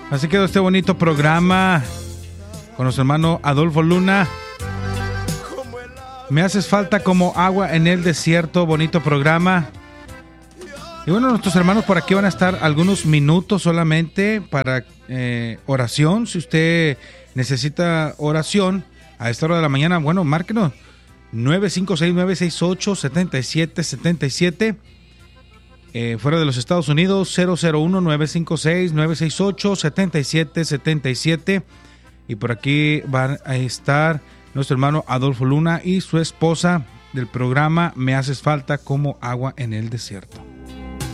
Así quedó este bonito programa con nuestro hermano Adolfo Luna. Me haces falta como agua en el desierto, bonito programa. Y bueno, nuestros hermanos por aquí van a estar algunos minutos solamente para oración. Si usted necesita oración a esta hora de la mañana, bueno, márquenos 956-968-7777. Fuera de los Estados Unidos, 001-956-968-7777. Y por aquí van a estar nuestro hermano Adolfo Luna y su esposa del programa Me Haces Falta como Agua en el Desierto.